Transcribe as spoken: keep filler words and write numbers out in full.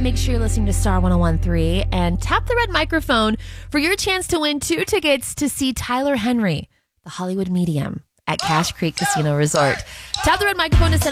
make sure you're listening to Star one oh one point three and tap the red microphone for your chance to win two tickets to see Tyler Henry, the Hollywood Medium, at Cache Creek Casino Resort. Tap the red microphone to send